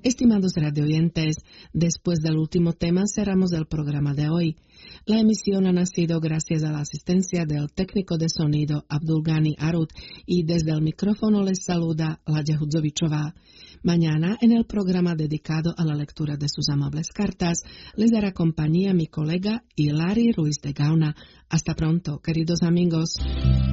Estimados radioyentes, después del último tema cerramos el programa de hoy. La emisión ha nacido gracias a la asistencia del técnico de sonido Abdulgani Arut y desde el micrófono les saluda Ladia Hudzovičová. Mañana, en el programa dedicado a la lectura de sus amables cartas, les dará compañía mi colega Hilary Ruiz de Gauna. Hasta pronto, queridos amigos.